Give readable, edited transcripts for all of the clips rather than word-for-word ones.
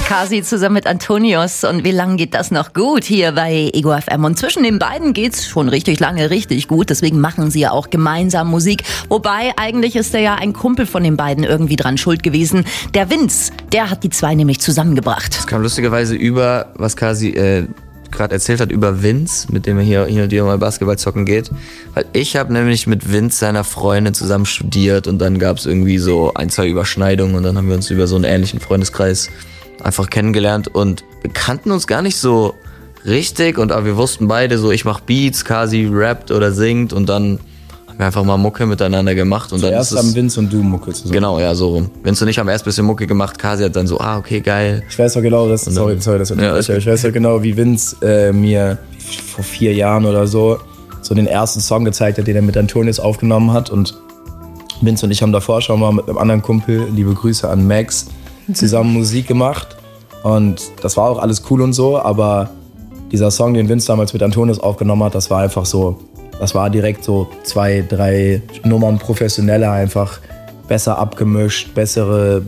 Kasi zusammen mit Antonius. Und wie lange geht das noch gut hier bei Ego FM? Und zwischen den beiden geht's schon richtig lange, richtig gut. Deswegen machen sie ja auch gemeinsam Musik. Wobei, eigentlich ist ja ein Kumpel von den beiden irgendwie dran schuld gewesen. Der Vince, der hat die zwei nämlich zusammengebracht. Das kam lustigerweise über, was Kasi gerade erzählt hat, über Vince, mit dem er hier und hier mal Basketball zocken geht. Weil ich habe nämlich mit Vince, seiner Freundin, zusammen studiert und dann gab es irgendwie so 1-2 Überschneidungen und dann haben wir uns über so einen ähnlichen Freundeskreis einfach kennengelernt und wir kannten uns gar nicht so richtig aber wir wussten beide so, ich mach Beats, Kasi rappt oder singt und dann haben wir einfach mal Mucke miteinander gemacht. Und zuerst dann ist haben Vince und du Mucke zusammen. Genau, ja, so rum. Vince und ich haben erst ein bisschen Mucke gemacht, Kasi hat dann so, okay, geil. Ich weiß doch genau, ich weiß doch genau, wie Vince mir vor 4 Jahren oder so den ersten Song gezeigt hat, den er mit Antonius aufgenommen hat und Vince und ich haben davor schon mal mit einem anderen Kumpel, liebe Grüße an Max, zusammen Musik gemacht und das war auch alles cool und so, aber dieser Song, den Vince damals mit Antonius aufgenommen hat, das war einfach so, das war direkt so 2-3 Nummern professioneller, einfach besser abgemischt, bessere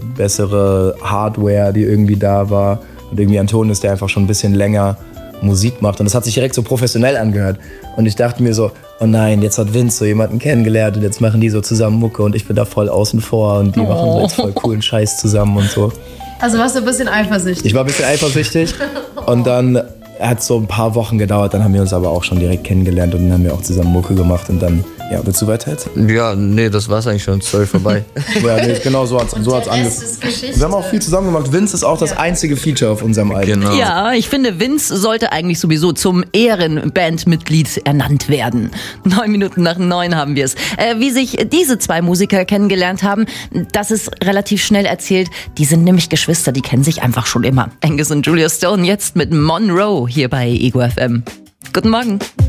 Hardware, die irgendwie da war und irgendwie Antonius, der einfach schon ein bisschen länger Musik macht und das hat sich direkt so professionell angehört und ich dachte mir so, oh nein, jetzt hat Vince so jemanden kennengelernt und jetzt machen die so zusammen Mucke und ich bin da voll außen vor und die machen so jetzt voll coolen Scheiß zusammen und so. Also warst du ein bisschen eifersüchtig? Ich war ein bisschen eifersüchtig und dann hat so ein paar Wochen gedauert, dann haben wir uns aber auch schon direkt kennengelernt und dann haben wir auch zusammen Mucke gemacht und dann, ja, willst du weiter jetzt? Ja, nee, das war's eigentlich schon, 12 vorbei. Ja, nee, genau so hat's angefangen. Wir haben auch viel zusammen gemacht. Vince ist auch das einzige Feature auf unserem Album. Genau. Ja, ich finde, Vince sollte eigentlich sowieso zum Ehrenbandmitglied ernannt werden. 9 Minuten nach 9 haben wir es. Wie sich diese zwei Musiker kennengelernt haben, das ist relativ schnell erzählt. Die sind nämlich Geschwister, die kennen sich einfach schon immer. Angus und Julia Stone jetzt mit Monroe hier bei Ego FM. Guten Morgen.